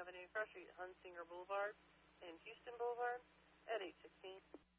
Avenue, across the street, Hunsinger Boulevard, and Houston Boulevard at 816.